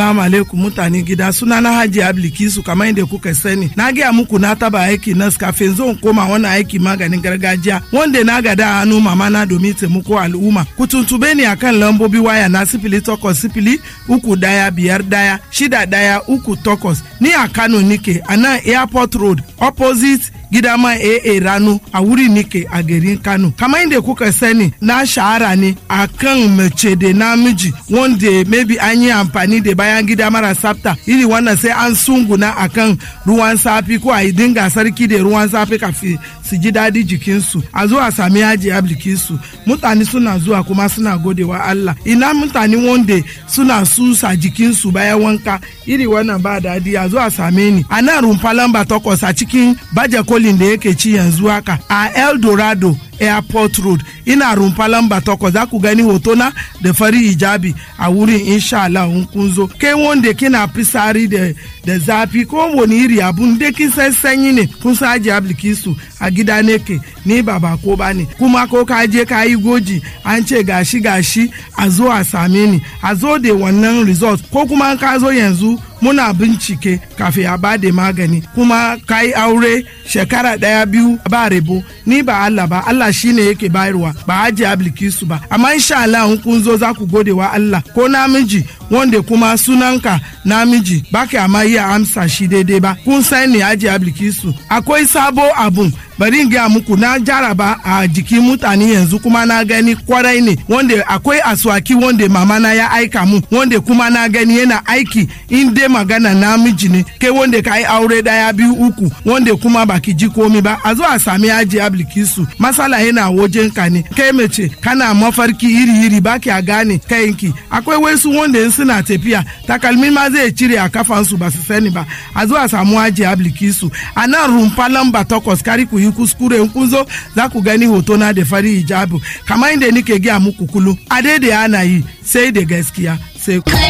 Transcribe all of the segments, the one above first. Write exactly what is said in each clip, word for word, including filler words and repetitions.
Assalamu alaikum mutane gida, suna na Haji Ablikisu. Kamar yadda kuka sani, na gaya muku na taba aiki nas kafin zan koma wannan aiki maganin gargajiya wanda na gada hannu mama na domin taimako al'umma. Ku tuntube ni akan lambobi waya na sifili takwas sifili uku daya biyar daya shida daya uku takwas. Ni a Kano nike a nan Airport Road opposite Gidama A A Rano a wuri nike a garin Kano. Kamar yadda kuka sani, na shahara ne akan mace da namiji wanda maybe an yi amfani da bayan gida mara tsafta iri wannan sai an sunguna akan ruwan safi ko a yi dinga sarki da ruwan safi kafin su ji daɗi jikinsu. A zuwa sami Haji Ablikisu. Mutane suna zuwa kuma suna godewa Allah. Ina mutane wanda suna susa jikinsu bayan wanka iri wannan ba daɗi, a zuwa same ni a nan rumfa lamba takwas a cikin baje kolin da yake ci yanzu haka a El Dorado Airport Road. Ina rumfa lamba takwas, za ku gani hotona da fari hijabi a wurin insha Allah in kun zo. Kai wanda kina fisari da da zafi ko wani iri abun da kin san sanyi ne, kun san Haji Ablikisu a gida ne ke, ni ba bako ba ne. Kuma ko ka je ka yi goji an ce gashi gashi a zo a same ni, a zo da wannan result, ko kuma ka zo yanzu muna bincike kafin a bada magani. Kuma ka yi aure shekara daya biyu ba rebo, ni ba Allah ba, Allah shine yake bayarwa, ba Haji Ablikisu ba. Amma insha Allah in kun zo za ku gode wa Allah. Ko namiji wanda kuma sunanka namiji baka amma iya amsa shi daidai ba, kun sani Haji Ablikisu akwai sabo abun. Bari in gaya muku, na jaraba a jikin mutane yanzu kuma na gani kwarai ne, wanda akwai aswaki wanda mama na ya aika mu, wanda kuma na gani yana aiki in dai magana namiji ne. Kai wanda ka yi aure daya biyu uku wanda kuma baki ji komi ba, a zo a sami Haji Ablikisu. Masala yana wajen ka ne, kai mace kana mafarki iri iri baki a gane kayanki. Akwai wasu wanda suna tafiya takalmi ma zai cire a kafansu ba su sani ba, a zo a samu Haji Ablikisu a nan rumfa lamba takwas. Kari ku yi kuskure, in kun zo za ku gani hotona da fari hijabu. Kamar inda nike gaya muku kullum, a daidai ana yi sai da gaskiya sai ku.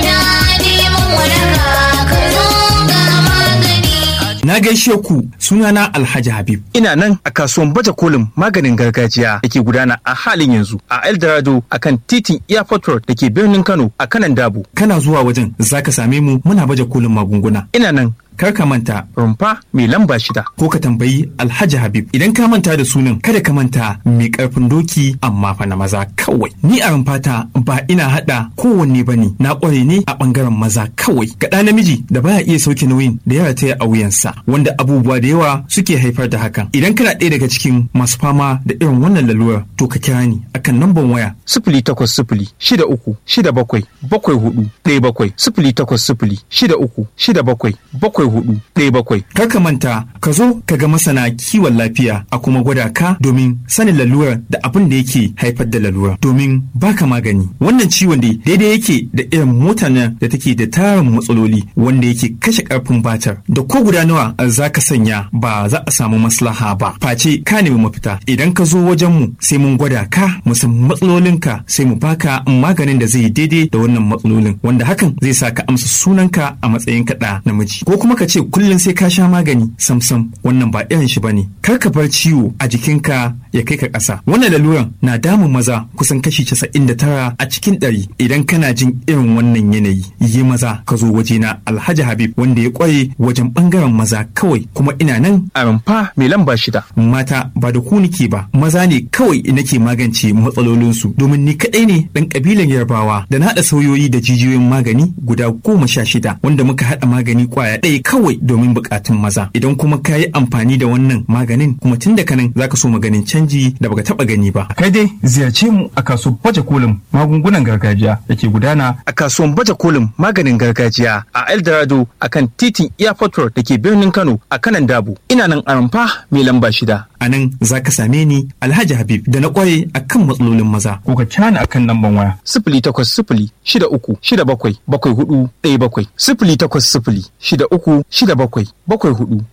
Na gaishe ku, sunana Alhaji Habib. Ina nan a kasuwan baje kolin maganin gargajiya da ke gudana a halin yanzu a El Dorado akan titin Airport Road da ke birnin Kano a kanan Dabo. Kana zuwa wajen zaka same mu muna baje kolin magunguna. Ina nan kar ka manta rumfa mai lamba shida ko ka tambayi Alhaji Habib. Idan ka manta da sunan kada ka manta mai karfin doki amma fa na maza kawai. Ni a rumfata ba ina hada kowanne bane, na kware ne a bangaren maza kawai. Ga ɗa namiji da baya iya sauke nauyin da ya rataya a wuyansa, wanda abubuwa da yawa suke haifar da hakan. Idan kana ɗaya daga cikin masu fama da irin wannan lalurar, to ka kira ni akan namban waya sifili takwas sifili shida uku shida bakwai bakwai hudu ɗaya bakwai sifili takwas sifili shida uku shida bakwai bakwai hudu ɗaya bakwai. Kar ka manta ka zo ka ga masana kiwon lafiya a kuma gwada ka domin sanin lalurar da abin da yake haifar da lalurar, domin baka magani. Wannan ciwon da daidai yake da irin motar nan da take da tarin matsaloli wanda yake kashe karfin batar, da ko guda nawa za ka sanya ba za a samu maslaha ba face ka nemi mafita. Idan ka zo wajen mu sai mun gwada ka mu san matsalolinka, sai mu baka maganin da zai daidai da wannan matsalolin, wanda hakan zai sa ka amsa sunanka a matsayin kaɗa namiji. Ko kuma ka ce kullum sai ka sha magani, samsam wannan ba irin shi bane. Kar ka bar ciwo a jikinka ya kai ka ƙasa. Wannan laluran na damun maza kusan kashi casa'in da tara a cikin ɗari. Idan kana jin irin wannan yanayi, yi maza ka zo wajena Alhaji Habib, wanda ya kware wajen bangaren maza kawai, kuma ina nan a rumfa mai lamba shida. Mata ba da ku nike ba, maza ne kawai nake magance matsalolinsu, domin ni kaɗai ne ɗan ƙabilan Yarbawa da na haɗa sauyoyi da jijiyoyin magani guda goma sha shida, wanda muka haɗa magani kwaya ɗaya kawai domin buƙatun maza. Idan kuma ka yi amfani da wannan maganin, kuma tun da kanan za ka so maganin canji da baka taɓa gani ba. Kai dai ziyarce mu a kasuwar baje kolin magungunan gargajiya da ke gudana a kasuwar baje kolin maganin gargajiya a El Dorado akan titin Airport Road da ke birnin Kano a kanan Dabo. Ina nan a rumfa mai lamba shida. A nan za ka same ni Alhaji Habib da na kware akan matsalolin maza. Ko ka kira ni akan lambar waya sifili takwas sifili shida uku shida bakwai bakwai hudu ɗaya bakwai sifili takwas sifili shida uku shida bakwai bakwai hudu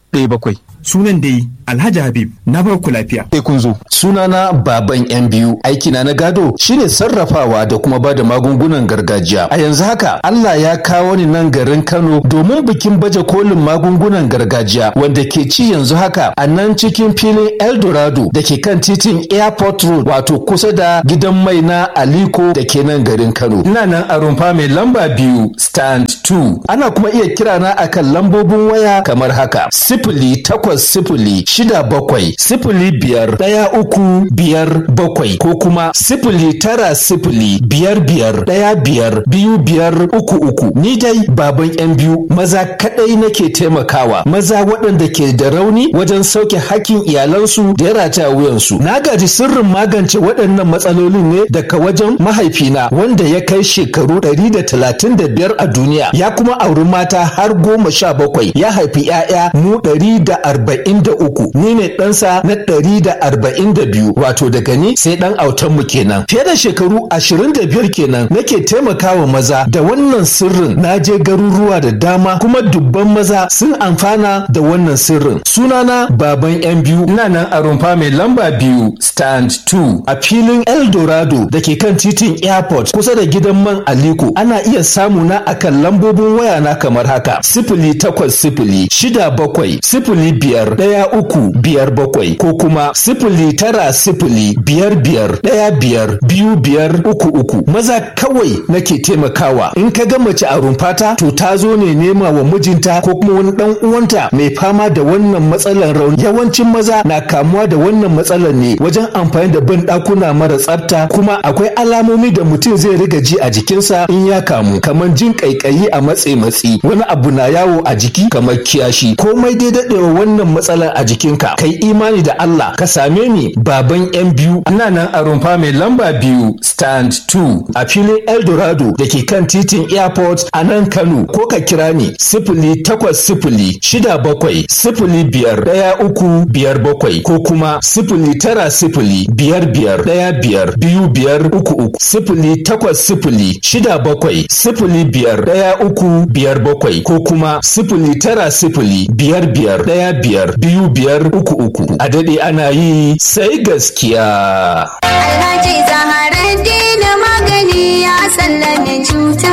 ɗaya bakwai. Sunan dai Alhaji Habib, na bar ku lafiya. Sai kun zo. Sunana baban yan biyu, aikina na gado shine sarrafawa da kuma bada magungunan gargajiya. A yanzu haka Allah ya kawo ni nan garin Kano domin bikin baje kolin magungunan gargajiya wanda ke ci yanzu haka a nan cikin filin Eldorado da ke kan titin Airport Road, wato kusa da gidan mai na Aliko da ke nan garin Kano. Ina nan a rumfa mai lamba biyu stand two. Ana kuma iya kira na akan lambobin waya kamar haka: sifili takwas sifili shida bakwai sifili biyar ɗaya uku biyar bakwai ko kuma sifili tara sifili biyar biyar ɗaya biyar biyu biyar uku uku. Ni dai baban yan biyu, maza kaɗai nake taimakawa, maza waɗanda ke da rauni wajen sauke hakkin iyalansu da ya rataya wuyansu. Na gaji sirrin magance waɗannan matsalolin ne daga wajen mahaifina wanda ya kai shekaru ɗari da talatin da biyar a duniya, ya kuma auri mata har goma sha bakwai, ya haifi 'ya'ya mu ɗari da arba'in da uku. Ni ne ɗansa na ɗari da arba'in da biyu, wato daga ni sai ɗan autanmu kenan. Fiye da shekaru ashirin da biyar kenan nake taimakawa maza da wannan sirrin. Na je garuruwa da dama kuma dubban maza sun amfana da wannan sirrin. Sunana baban yan biyu, ina nan a rumfa mai lamba biyu stand two a filin Eldorado da ke kan titin Airport kusa da gidan man Aliko. Ana iya samu na akan lambobin waya na kamar haka: sifili takwas sifili shida bakwai sifili biyar ɗaya uku biyar bakwai ko kuma sifili tara sifili biyar biyar ɗaya biyar biyu biyar uku uku. Maza kawai nake taimakawa. In ka ga mace a rumfata to ta zo ne nema wa mijinta ko kuma wani dan uwanta mai fama da wannan matsalar rauni. Yawancin maza na kamuwa da wannan matsalar ne wajen amfani da ban ɗakuna mara tsafta, kuma akwai alamomi da mutum zai riga ji a jikinsa in ya kamu, kamar jin kaikayi a matse matsi, wani abu na yawo a jiki kamar kiyashi. Komai dai daɗewa wannan matsalar a jikinka, kai imani da Allah ka same ni baban yan biyu. Ina nan a rumfa mai lamba biyu stand two a filin Eldorado da ke kan titin Airport a nan Kano, ko ka kira ni sifili takwas sifili shida bakwai sifili biyar ɗaya uku biyar bakwai ko kuma sifili tara sifili biyar biyar ɗaya biyar biyu biyar uku uku. Sifili takwas sifili shida bakwai sifili biyar ɗaya uku biyar bakwai ko kuma sifili tara sifili biyar biyar ɗaya biyar biyu biyar uku uku. A daɗe ana yi sai gaskiya. Alhaji Zaharaddin magani ya sallame cuta.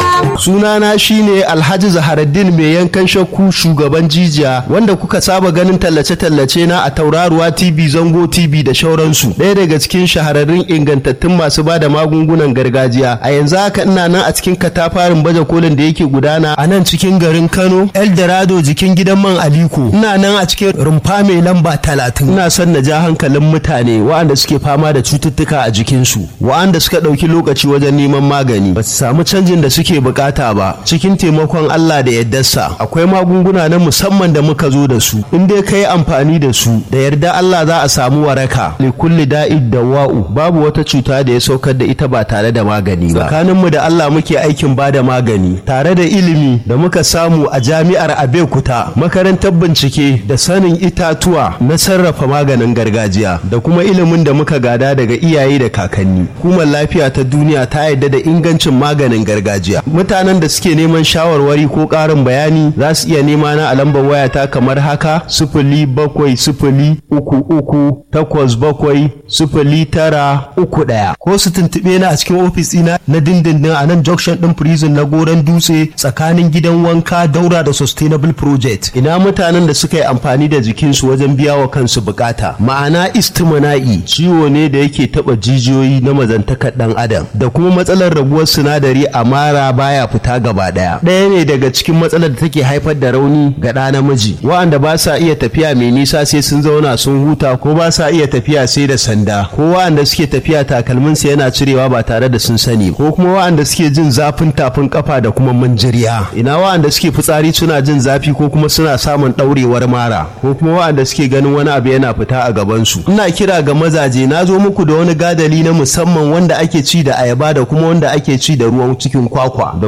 Sunana shine Alhaji Zaharaddin mai yankan shakku, shugaban jijiya, wanda kuka saba ganin tallace-tallace na a Tauraruwa T V, Zango T V da shauransu. Ɗaya daga cikin shahararrun ingantattun masu ba da magungunan gargajiya. A yanzu haka ina nan a cikin katafarin baje kolin da yake gudana a nan cikin garin Kano, Eldorado jikin gidan man Aliko. Ina nan a cikin rumfa mai lamba talatin. Ina son na ja hankalin mutane waɗanda suke fama da cututtuka a jikinsu, waɗanda suka ɗauki lokaci wajen neman magani, ba su samu canjin da suke bukata ba. Cikin taimakon Allah da yardarsa akwai magunguna na musamman da muka zo da su. In dai kai amfani da su da yarda Allah za a samu waraka. Li kulli da'id dawa'u, babu wata cuta da ya saukar da ita ba tare da magani ba. Tsakaninmu da Allah muke aikin bada magani tare da ilimi da muka samu a jami'ar Abeokuta, makarantar bincike da sanin itatuwa na sarrafa maganin gargajiya, da kuma ilimin da muka gada daga iyaye da kakanni. Hukumar lafiya ta duniya ta yarda da ingancin maganin gargajiya. Mutanen da suke neman shawarwari ko ƙarin bayani za su iya nema na a lambar wayata kamar haka: sifili bakwai sifili uku uku takwas bakwai sifili tara uku ɗaya, ko su tuntuɓe na a cikin ofis ɗina na dindindin a nan junction ɗin prison na Goron Dutse, tsakanin gidan wanka daura da Sustainable Project. Ina mutanen da suka yi amfani da jikinsu wajen biya wa kansu bukata, ma'ana istimana'i, ciwo ne da yake taɓa jijiyoyi na mazantakar ɗan adam, da kuma matsalar raguwar sinadari a mara baya fita gaba ɗaya. Ɗaya ne daga cikin matsalar da take haifar da rauni ga ɗa namiji, wa'anda ba sa iya tafiya mai nisa sai sun zauna sun huta, ko ba sa iya tafiya sai da sanda, ko wa'anda suke tafiya takalminsa yana cirewa ba tare da sun sani, ko kuma wa'anda suke jin zafin tafin kafa da kuma manjiriya. Ina wa'anda suke fitsari suna jin zafi ko kuma suna samun ɗaurewar mara, ko kuma wa'anda suke ganin wani abu yana fita a gabansu. Ina kira ga mazaje, na zo muku da wani gadali na musamman wanda ake ci da ayaba da kuma wanda ake ci da ruwan cikin kwakwa, da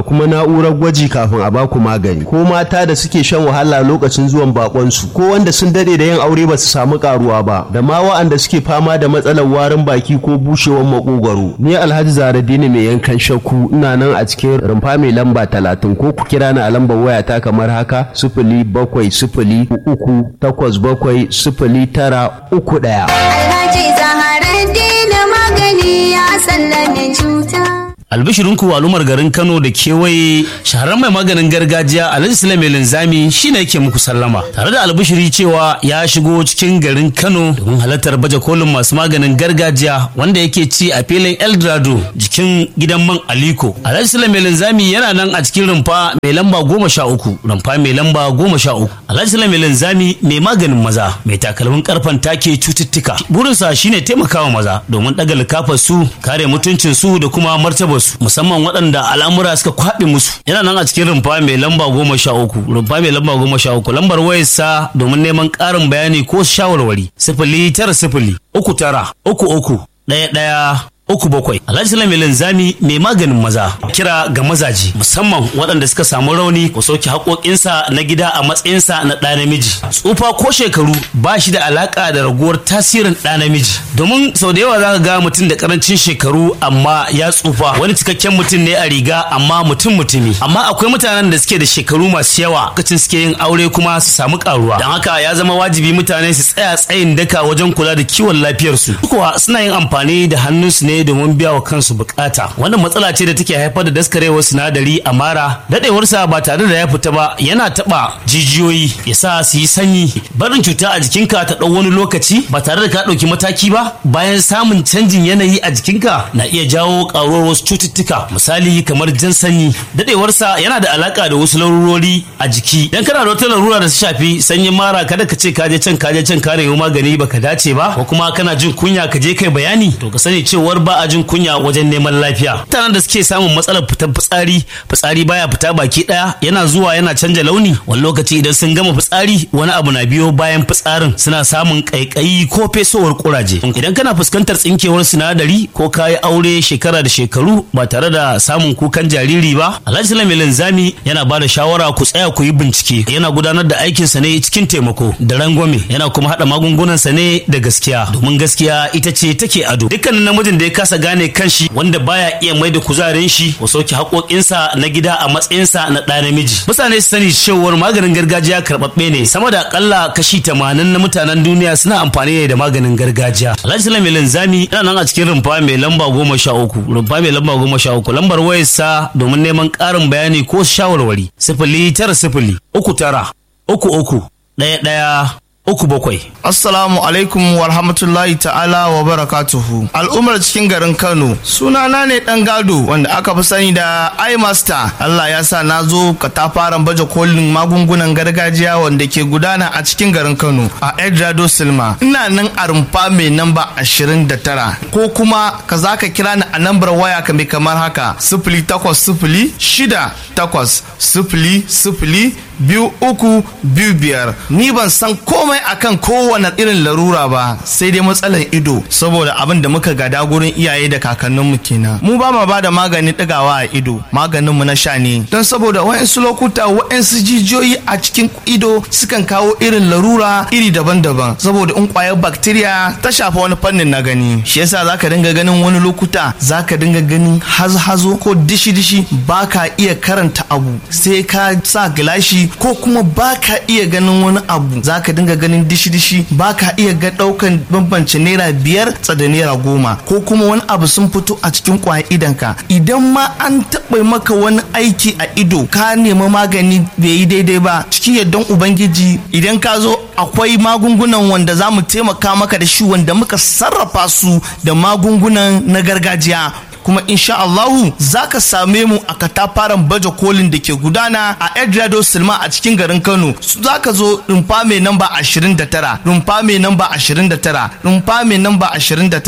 kuma na'urar gwaji kafin a baku magani. Ko mata da suke shan wahala lokacin zuwan bakonsu, ko wanda sun dade da yin aure ba su samu karuwa ba, da ma wa'anda suke fama da matsalar warin baki ko bushewar makogwaro. Ni Alhaji Zaharaddini mai yankan shakku ina nan a cikin rumfa mai lamba talatin, ko ku kira ni a lambar wayata kamar haka sifili bakwai sifili uku takwas bakwai sifili tara uku ɗaya. Alhaji Zaharaddini magani ya sallame cuta. Albishirinku al'ummar garin Kano da kewaye, shahararren mai maganin gargajiya Alhaji Sulaiman Linzami shine yake muku sallama tare da albishiri cewa ya shigo cikin garin Kano domin halartar baje kolin masu maganin gargajiya wanda yake ci a filin Eldorado jikin gidan man Aliko. Alhaji Sulaiman Linzami yana nan a cikin rumfa mai lamba goma sha uku, rumfa mai lamba goma sha uku. Alhaji Sulaiman Linzami mai maganin maza, mai takalmin karfan take cututtuka. Burinsa shine taimakawa maza domin daga likafar su, kare mutuncin su da kuma martaba su, musamman waɗanda al'amura suka kwaɓe musu. Yana nan a cikin rumfa mai lamba goma sha uku, rumfa mai lamba goma sha uku. Lambar wayarsa domin neman ƙarin bayani ko shawarwari sifili tara sifili uku tara uku uku ɗaya ɗaya uku bakwai. Alhaji Sulaiman Linzami mai maganin maza. Kira ga mazaji musamman waɗanda suka samu rauni ko sauke haƙoƙinsa na gida a matsayinsa na ɗa namiji. Tsufa ko shekaru ba shi da alaƙa da raguwar tasirin ɗa namiji, domin sau da yawa za ka ga mutum da ƙarancin shekaru amma ya tsufa, wani cikakken mutum ne a riga amma mutum mutumi. Amma akwai mutanen da suke da shekaru masu yawa lokacin suke yin aure kuma su samu ƙaruwa. Don haka ya zama wajibi mutane su tsaya tsayin daka wajen kula da kiwon lafiyarsu. Kuwa suna yin amfani da hannunsu ne domin biya wa kansu bukata. Wannan matsala ce da take haifar da daskarewar sinadari a mara, dadewarsa ba tare da ya fita ba yana taba jijiyoyi ya sa su yi sanyi. Barin cuta a jikinka ta ɗau wani lokaci ba tare da ka ɗauki mataki ba bayan samun canjin yanayi a jikinka na iya jawo ƙaruwar wasu cututtuka, misali kamar jan sanyi. Dadewarsa yana da alaka da wasu larurori a jiki. Dan kana da wata larura da ta shafi sanyin mara, kada ka ce ka je can ka je can ka nemi magani baka dace ba, ko kuma kana jin kunya ka je kai bayani, to ka sani cewar ba a jin kunya wajen neman lafiya. Mutanen da suke samun matsalar fitar fitsari, fitsari baya fita baki daya, yana zuwa yana canja launi, wani lokaci idan sun gama fitsari wani abu na biyo bayan fitsarin, suna samun kaikayi ko fesowar kuraje. Idan kana fuskantar tsinkewar sinadari ko kayi aure shekara da shekaru ba tare da samun kukan jariri ba, Alhaji Sulaiman Linzami yana ba da shawara ku tsaya ku yi bincike. Yana gudanar da aikinsa ne cikin taimako da rangwame, yana kuma haɗa magungunansa ne da gaskiya, domin gaskiya ita ce take ado. Dukkanin namijin da ya kasa gane kanshi, wanda baya iya mai da kuzarin shi ko sauke haƙoƙinsa na gida a matsayinsa na ɗa namiji, mutane su sani cewar maganin gargajiya karɓaɓɓe ne. Sama da akalla kashi tamanin na mutanen duniya suna amfani ne da maganin gargajiya. Alhaji Sulaiman Linzami yana nan a cikin rumfa mai lamba goma sha uku, rumfa mai lamba goma sha uku. Lambar wayarsa domin neman ƙarin bayani ko shawarwari sifili tara sifili uku tara uku uku ɗaya ɗaya uku bakwai. Assalamu alaikum wa rahmatullahi ta'ala wa barakatuhu. Al'ummar cikin garin Kano, sunana ne dan gado wanda aka fi sani da iMaster. Allah ya sa na zo katafaren baje kolin magungunan gargajiya wanda ke gudana a cikin garin Kano a Eldorado Silma. Ina nan a rumfa mai namba ashirin da tara, ko kuma ka za ka kira ni a nambar waya ka mai kamar haka sifili takwas sifili shida takwas sifili sifili biyu uku biyu biyar. Ni ban san komai akan kowane irin larura ba, sai dai matsalar ido, saboda abin da muka gada gurin iyaye da kakanninmu kenan. Mu ba ma bada maganin ɗigawa a ido, maganin mu na sha ne, don saboda wa'ansu lokuta wa'ansu jijiyoyi a cikin ido sukan kawo irin larura iri daban-daban, saboda in kwayar bacteria ta shafa wani fannin na gani. Shi yasa zaka dinga ganin wani lokuta zaka dinga ganin hazo-hazo ko dishi-dishi, baka iya karanta abu sai ka sa gilashi, ko kuma baka iya ganin wani abu zaka dinga ganin dishi-dishi, baka iya ga daukan bambance naira biyar da naira goma, ko kuma wani abu sun fito a cikin kwayan idanka. Idan ma an taɓa maka wani aiki a ido ka nemi magani bai yi daidai ba, cikin yardan ubangiji idan ka zo akwai magungunan wanda za mu taimaka maka da shi, wanda muka sarrafa su da magungunan na gargajiya. Kuma insha Allahu za ka same mu a katafaren baje kolin da ke gudana a Eldorado Silma a cikin garin Kano. Za ka zo rumfa mai namba ashirin da tara, rumfa mai namba ashirin da tara, rumfa mai namba ashirin da tara,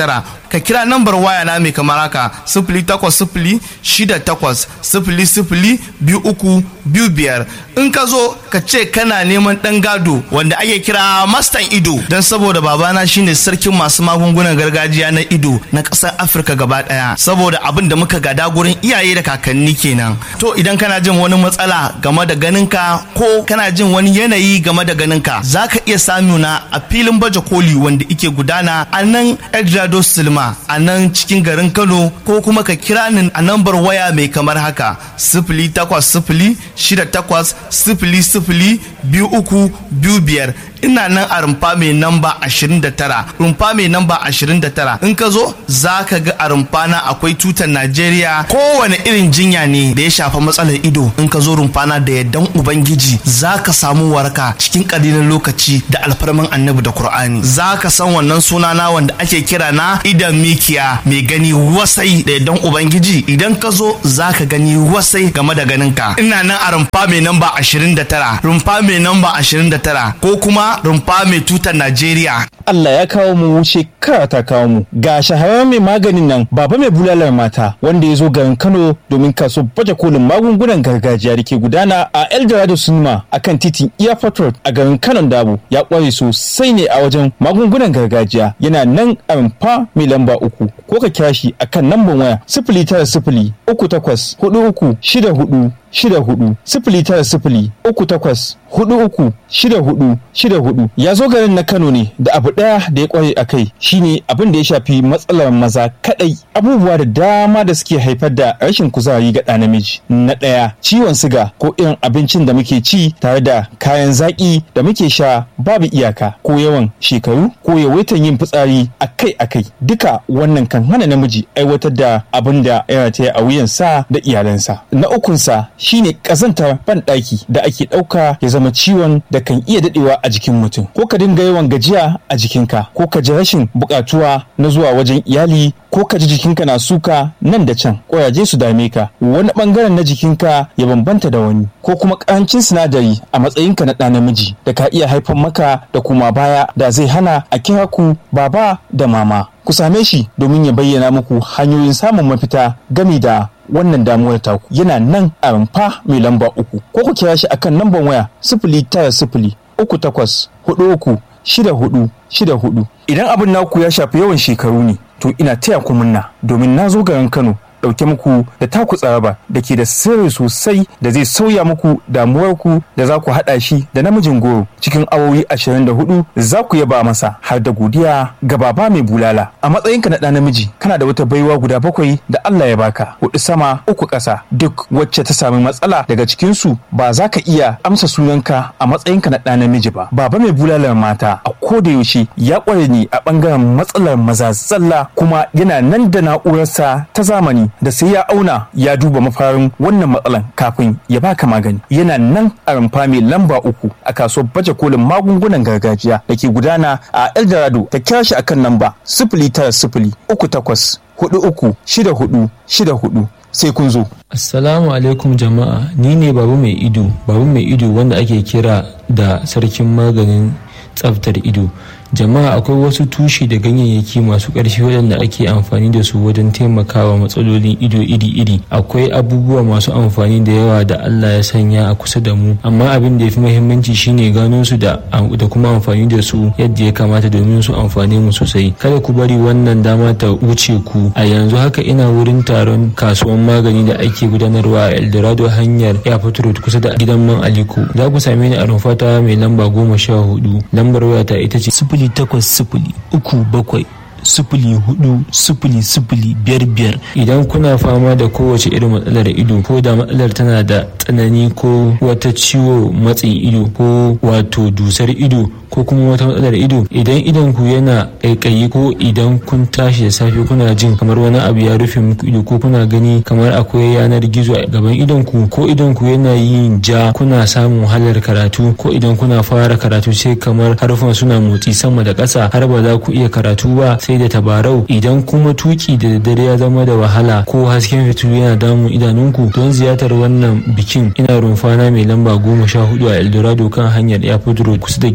ka kira nambar waya na mai kamar haka sifili takwas sifili shida takwas sifili sifili biyu uku biyu biyar. In ka zo ka ce kana neman ɗan gado wanda ake kira mastan ido, don saboda babana shine sarkin masu magungunan gargajiya na ido na ƙasar Afirka gaba ɗaya, saboda abin da muka gada gurin iyaye da kakanni kenan. To idan kana jin wani matsala game da ganinka ko kana jin wani yanayi game da ganinka, za ka iya samuna a filin baje koli wanda ike gudana a nan Eldorado Silma a nan cikin garin Kano, ko kuma ka kira ni a nambar waya mai kamar haka sifili takwas sifili shida takwas sifili sifili biyu uku biyu biyar. Ina nan a rumfa mai namba ashirin da tara, rumfa mai namba ashirin da tara. In ka zo za ka ga a rumfa na akwai tutar Najeriya, kowane irin jinya ne da ya shafa matsalar ido. In ka zo rumfa na da yardan Ubangiji za ka samu waraka cikin ƙalilan lokaci da alfarman Annabi da Kur'ani. Za ka san wannan suna na wanda ake kira na idan mikiya mai gani wasai da yardan Ubangiji. Idan ka zo za ka gani wasai game da ganinka. Ina nan a rumfa mai namba ashirin da tara, rumfa mai namba ashirin da tara, ko kuma rumfa mai tutar Najeriya. Allah ya kawo mu shekara ta kawo mu ga shahararren mai maganin nan baba mai bulalar mata wanda ya zo garin Kano domin kaso baje kolin magungunan gargajiya da ke gudana a Eldorado Cinema akan titin Airport Road a garin Kano Dabo. Ya kware sosai ne a wajen magungunan gargajiya, yana nan a rumfa mai lamba uku, ko ka kira shi akan lambar waya sifili tara sifili uku takwas hudu uku shida hudu shida hudu sifili tara sifili uku takwas hudu uku shida hudu shida hudu. Ya zo garin na Kano ne da abu daya da ya kware a kai, shine abin da ya shafi matsalar maza kadai. Abubuwa da dama da suke haifar da rashin kuzari ga ɗa namiji. Na ɗaya, ciwon siga ko irin abincin da muke ci tare da kayan zaki da muke sha babu iyaka, ko yawan shekaru, ko yawaitan yin fitsari akai akai. Duka wannan kan hana namiji aiwatar da abin da ya rataya a wuyansa da iyalansa. Na ukunsa shine kazantar banɗaki da ake ɗauka ya zama ciwon da kan iya daɗewa a jikin mutum, ko ka dinga yawan gajiya a jikinka, ko ka ji rashin buƙatuwa na zuwa wajen iyali, ko ka ji jikinka na suka nan da can, ƙuraje su dame ka, wani ɓangaren na jikinka ya bambanta da wani, ko kuma ƙarancin sinadari a matsayinka na ɗa namiji da ka iya haifar maka da kuma baya da zai hana a kira ku baba da mama. Ku same shi domin ya bayyana muku hanyoyin samun mafita gami da wannan damuwar taku. Yana nan a rumfa mai lamba uku, ko ku kira shi akan lambar waya sifili tara sifili uku takwas hudu uku shida hudu shida hudu. Idan abin naku ya shafi yawan shekaru ne, to ina taya ku murna domin na zo garin Kano dauke muku da taku tsaraba da ke da sirri sosai da zai sauya muku damuwarku da za ku haɗa shi da namijin goro cikin awowi ashirin da hudu. Za ku yaba masa har da godiya ga baba mai bulala. A matsayinka na ɗa namiji, kana da wata baiwa guda bakwai da Allah ya baka, hudu sama uku ƙasa. Duk wacce ta sami matsala daga cikinsu ba za ka iya amsa sunanka a matsayinka na ɗa namiji ba. Baba mai bulalar mata a koda yaushe ya ƙware ne a ɓangaren matsalar maza zalla, kuma yana nan da na'urarsa ta zamani da sai ya auna ya duba mafarin wannan matsalan kafin ya baka magani. Yana nan a rumfa mai lamba uku a kasuwar baje kolin magungunan gargajiya da ke gudana a Eldorado. Ta kira shi akan namba sifili tara sifili uku takwas hudu uku shida hudu shida hudu. Sai kun zo. Assalamu alaikum jama'a, ni ne babu mai ido, babu mai ido wanda ake kira da sarkin maganin tsaftar ido. Jama'a, akwai wasu tushe da ganyayyaki masu ƙarfi waɗanda ake amfani da su wajen taimakawa matsalolin ido iri-iri. Akwai abubuwa masu amfani da yawa da Allah ya sanya a kusa da mu, amma abin da ya fi muhimmanci shine gano su da da kuma amfani da su yadda ya kamata domin su amfane mu sosai. Kada ku bari wannan dama ta wuce ku. A yanzu haka ina wurin taron kasuwan magani da ake gudanarwa a Eldorado hanyar Airport Road kusa da gidan man Aliko. Za ku same ni a rumfata mai lamba goma sha hudu. Lambar wayata ita ce sifili takwas sifili uku bakwai sifili hudu sifili sifili biyar biyar. Idan kuna fama da kowace irin matsalar ido, ko da matsalar tana da tsanani ko wata ciwo matsin ido ko wato dusar ido ko kuma wata matsalar ido, idan idon ku yana kaikayi ko idan kun tashi da safe kuna jin kamar wani abu ya rufe muku ido ko kuna gani kamar akwai yanar gizo a gaban idon ku, ko idon ku yana yin ja, kuna samun wahalar karatu, ko idan kuna fara karatu sai kamar harufan suna motsi sama da ƙasa har ba za ku iya karatu ba sai da tabarau. Idan kuma tuki da daddare ya zama da wahala ko hasken fitilu yana damun idanunku, don ziyartar wannan bikin ina rumfana mai lamba goma sha hudu a Eldorado kan hanyar Airport Road kusa da gidan man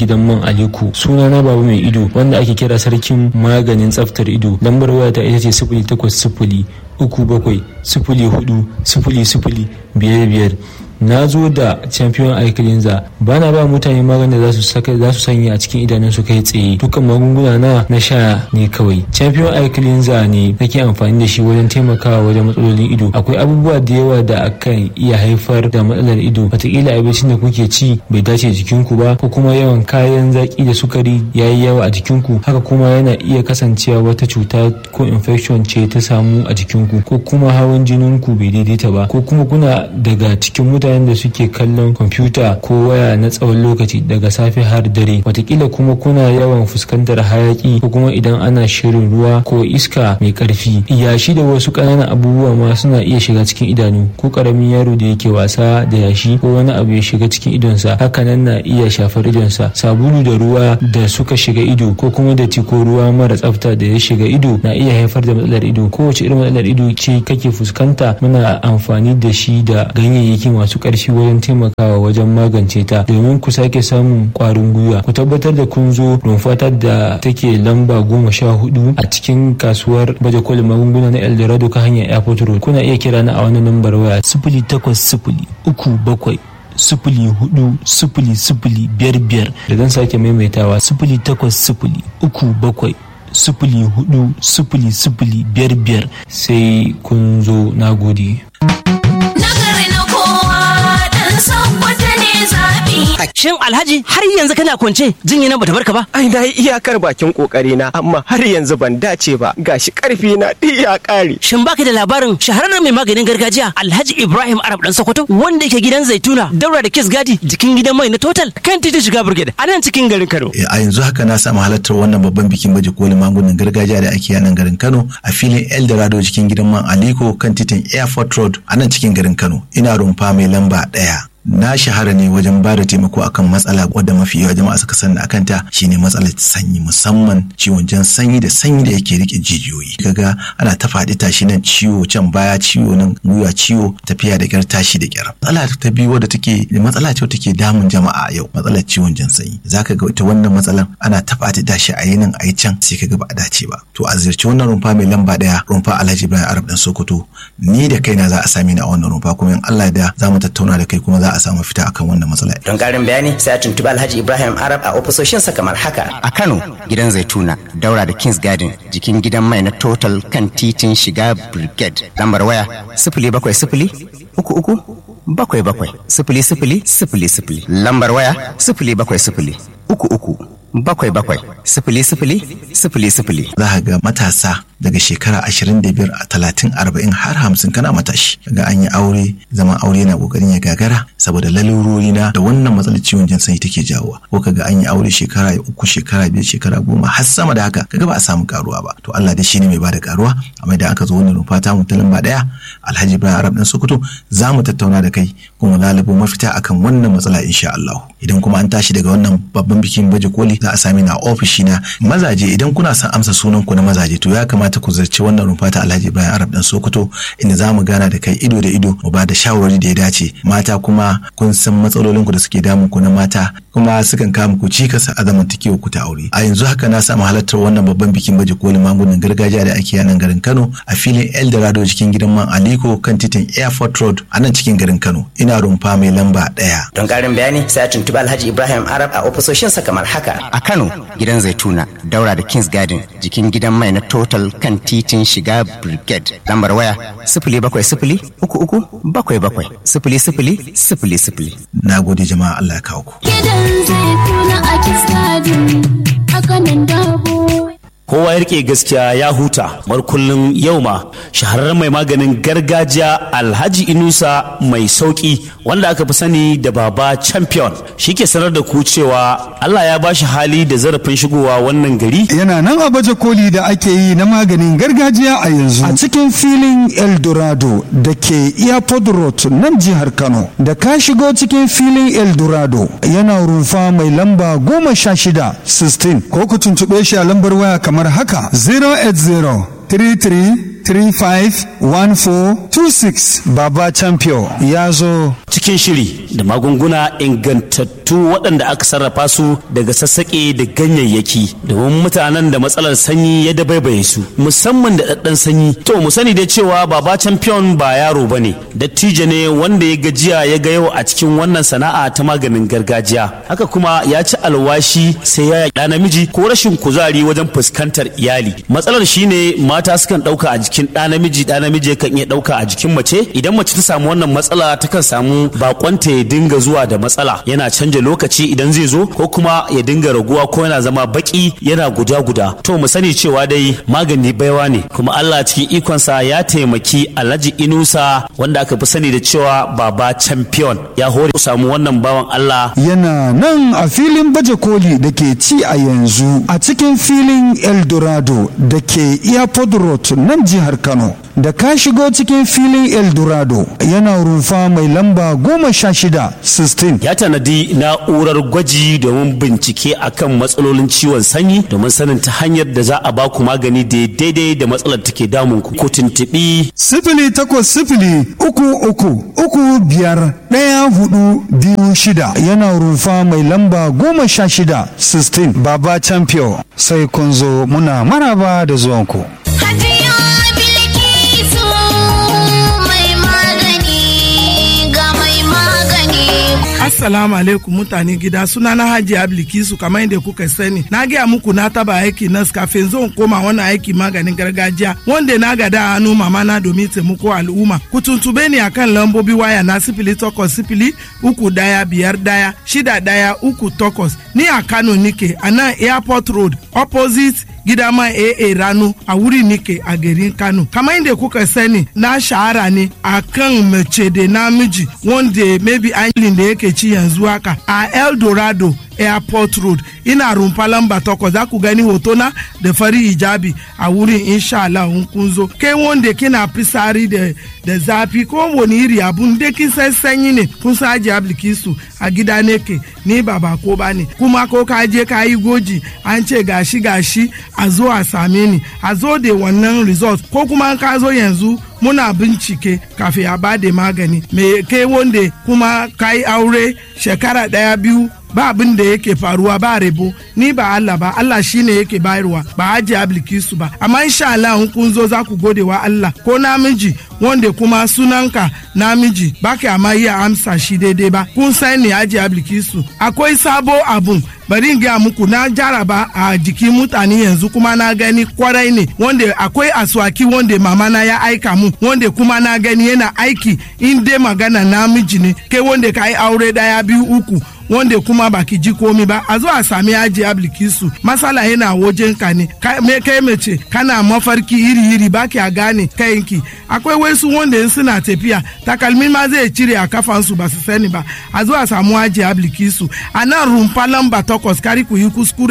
Aliko. Sunana Baba Mai Ido wanda ake kira sarkin maganin tsaftar ido. Lambar waya ta ita ce sifili takwas sifili uku bakwai sifili hudu sifili sifili biyar biyar. Na zo da champion eye cleanser, ba na ba mutane maganin da za su saka za su sanya a cikin idanunsu kai tsaye. Dukkan magunguna na na sha ne kawai. Champion eye cleanser ne nake amfani da shi wajen taimakawa wajen matsalolin ido. Akwai abubuwa da yawa da akan iya haifar da matsalar ido. Wataƙila abincin da kuke ci bai dace jikinku ba, ko kuma yawan kayan zaki da sukari yayi yawa a jikinku. Haka kuma yana iya kasancewa wata cuta ko infection ce ta samu a jikinku, ko kuma hawan jininku bai daidaita ba, ko kuma kuna daga cikin mutane mutanen da suke kallon kwamfuta ko waya na tsawon lokaci daga safe har dare. Watakila kuma kuna yawan fuskantar hayaki, ko kuma idan ana shirin ruwa ko iska mai karfi. Yashi da wasu ƙananan abubuwa ma suna iya shiga cikin idanu, ko ƙaramin yaro da yake wasa da yashi ko wani abu ya shiga cikin idonsa, hakanan na iya shafar idonsa. Sabulu da ruwa da suka shiga ido, ko kuma datti ko ruwa mara tsafta da ya shiga ido na iya haifar da matsalar ido. Kowace irin matsalar ido ce kake fuskanta, muna amfani da shi da ganyayyaki masu ƙarfi wajen taimakawa wajen magance ta. Domin ku sake samun ƙwarin gwiwa, ku tabbatar da kun zo rumfatar da take lamba goma sha hudu a cikin kasuwar baje kolin magunguna na Eldorado ka hanyar Airport Road. Kuna iya kira na a wannan lambar waya sifili takwas sifili uku bakwai sifili hudu sifili sifili biyar biyar. Da zan sake maimaitawa sifili takwas sifili uku bakwai sifili hudu sifili sifili biyar biyar. Sai kun zo, na gode. Shin Alhaji har yanzu kana kwance jinya na bata barka ba? Ai na yi iyakar bakin kokari na, amma har yanzu ban dace ba, gashi karfi na iya kare. Shin baka da labarin shahararren mai maganin gargajiya Alhaji Ibrahim Arab dan Sokoto wanda yake gidan Zaituna daura da Kiss Gadi jikin gidan mai na Total kan titin shiga Brigade a nan cikin garin Kano? A yanzu haka na samu halartar wannan babban bikin baje kolin magungunan gargajiya da ake yi a nan garin Kano a filin Eldorado cikin gidan man Aliko kan titin Airport Road a nan cikin garin Kano. Ina rumfa mai lamba ɗaya. Na shahara ne wajen ba da taimako akan matsala wadda mafi yawa jama'a suka sani akan ta, shine matsalar sanyi, musamman ciwon jan sanyi da sanyi da yake rike jijiyoyi. Kaga ana ta faɗi tashi nan ciwo, can baya ciwo, nan gwiwa ciwo, tafiya da kyar, tashi da kyar. Matsala ta biyu wadda take matsala ce take damun jama'a yau, matsalar ciwon jan sanyi. Zaka ga ita wannan matsalan ana ta faɗi tashi a yi nan a yi can, sai kaga ba a dace ba. To a ziyarci wannan rumfa mai lamba ɗaya, rumfa Alhaji Ibrahim Arab dan Sokoto. Ni da kaina za a sami ni a wannan rumfa, kuma in Allah da za mu tattauna da kai kuma za a samu fita akan wannan matsala. Don karin bayani sai a tuntuɓi Alhaji Ibrahim Arab a ofisoshinsa kamar haka. A Kano, gidan Zaituna, daura da Kings Garden, jikin gidan mai na Total kan titin shiga Brigade. Lambar waya sifili bakwai sifili uku uku bakwai bakwai sifili sifili sifili sifili. Lambar waya sifili bakwai sifili uku uku bakwai bakwai sifili sifili sifili sifili. Za ka ga matasa daga shekara ashirin da biyar a talatin arba'in har hamsin kana matashi, ga an yi aure, zaman aure na kokarin ya gagara saboda lalurori na da wannan matsalar ciwon jin sanyi take jawowa. Ko kaga an yi aure shekara uku, shekara biyar, shekara goma har sama da haka, kaga ba a samu karuwa ba. To Allah dai shine mai bada karuwa. Amma idan aka zo wannan rumfa ta mu ta lamba daya Alhaji Ibrahim Arab dan Sokoto, za mu tattauna da kai kuma lalubo mafita akan wannan matsala insha Allah. Idan kuma an tashi daga wannan babban bikin baje koli, za a sami na ofishi na mazaje. Idan kuna son amsa sunan ku na mazaje, to ya kamata ku zarci wannan rumfa ta Alhaji Ibrahim Arab dan Sokoto, inda za mu gana da kai ido da ido, mu ba da shawarwari da ya dace. Mata kuma kun san matsalolin ku da suke damun ku na mata, kuma sukan kawo muku cikas a zamantakewa ku ta aure. A yanzu haka na samu halartar wannan babban bikin baje kolin magungunan gargajiya da ake yi a nan garin Kano a filin Eldorado cikin gidan man Aliko kan titin Airport Road a nan cikin garin Kano. Ina rumfa mai lamba ɗaya. Don karin bayani sai a tuntuɓi Alhaji Ibrahim Arab a ofisoshinsa kamar haka. A Kano, gidan Zaituna, daura da Kings Garden, jikin gidan mai na Total kan titin shiga Brigade. Lambar waya sifili bakwai sifili uku uku bakwai bakwai sifili sifili sifili sifili. Na gode jama'a, Allah ya kawo ku. Gidan Zaituna a Kings Garden a kanan dabo. Kowa ya rike gaskiya ya huta. Mar kullum yau ma shahararren mai maganin gargajiya Alhaji Inusa mai sauki, wanda aka fi sani da Baba Champion, shike sanar da ku cewa Allah ya bashi hali da zarafin shigowa wannan gari. Yana nan a baje koli da ake yi na maganin gargajiya a yanzu a cikin filin Eldorado da ke Airport Road nan jihar Kano. Da ka shigo cikin filin Eldorado, yana rumfa mai lamba goma sha shida sixteen, ko ku tuntuɓe shi a lambar waya kamar kamar haka zero eight zero three three three five one four two six. Baba Champion ya zo cikin shiri da magunguna ingantattu ingantattu waɗanda aka sarrafa su daga sassaƙe da ganyayyaki domin mutanen da matsalar sanyi ya dabaibaye su musamman da ɗaɗɗan sanyi. To mu sani dai cewa baba champion ba yaro bane, dattijo ne wanda ya gajiya ya ga yau a cikin wannan sana'a ta maganin gargajiya. Haka kuma ya ci alwashi sai ya yaƙi namiji ko rashin kuzari wajen fuskantar iyali. Matsalar shine mata sukan ɗauka a jikin ɗa namiji, ɗa namiji kan iya ɗauka a jikin mace. Idan mace ta samu wannan matsala takan samu bakonta ya dinga zuwa da matsala, yana canja lokaci idan zai zo ko kuma ya dinga raguwa ko yana zama baki yana guda guda. To mu sani cewa dai magani baiwa ne, kuma Allah cikin ikonsa ya taimaki Alhaji Inusa wanda aka fi sani da cewa baba champion ya hore ku samu wannan bawan Allah. Yana nan a filin baje koli da ke ci a yanzu a cikin filin Eldorado da ke Airport Road nan jihar Kano. Da ka shigo cikin filin Eldorado yana rufa mai lamba goma sha shida sixteen. Ya tanadi na'urar gwaji domin bincike akan matsalolin ciwon sanyi domin sanin ta hanyar da za a baku magani da daidai da matsalar take damun ku. Ku tuntuɓi sifili takwas sifili uku uku uku biyar ɗaya hudu biyu shida, yana rufa mai lamba goma sha shida sixteen. Baba Champion sai kun zo muna maraba da zuwanku. Assalamu alaikum mutane gida, suna na Haji Ablikisu kamar yadda kuka sani. Na gaya muku na taba aiki nas kafin zan koma wannan aiki maganin gargajiya wanda na gada hannu mama na domin taimako al'umma. Ku tuntube ni akan lambobi waya na sifili takwas sifili uku daya biyar daya shida daya uku takwas. Ni a Kano nike a nan Airport Road opposite gidama A A Rano a wuri nike a garin Kano. Kamar yadda kuka sani na shahara ne akan mace da namiji wanda maybe an da yake ci yanzu haka a Eldorado Airport Road ina rumfa lamba takwas. Za ku gani hotona da fari hijabi a wurin insha Allah in kun zo. Kai wanda kina fisari da da zafi ko wani iri abun da kin san sanyi ne kun sa Haji Ablikisu a gida ne ke ni ba ba ko ba ne, kuma ko ka je ka yi goji an ce gashi gashi a zo a same ni a zo da wannan result ko kuma ka zo yanzu muna bincike kafin a ba da magani. Me kai wanda kuma ka yi aure shekara daya biyu ba abin da yake faruwa ba rebo, ni ba Allah ba, Allah shine yake bayarwa ba Haji Ablikisu ba. Amma insha Allah in kun zo za ku gode wa Allah. Ko namiji wanda kuma sunanka namiji baka amma iya amsa shi daidai ba, kun sani Haji Ablikisu akwai sabo abun bari in gaya muku na jaraba a jikin mutane yanzu kuma na gani kwarai ne, wanda akwai aswaki wanda mama na ya aika mu wanda kuma na gani yana aiki in dai magana namiji ne. Kai wanda ka yi aure daya biyu uku wanda kuma baki ji komi ba a zo a sami Haji Ablikisu. Masala yana wajen ka ne, me kai mace kana mafarki iri iri baki a gane kayanki. Akwai wasu wanda suna tafiya takalmin ma zai cire a kafansu ba su sani ba. A zo a samu Haji Ablikisu a nan rumfa lamba takwas, kari ku yi kuskure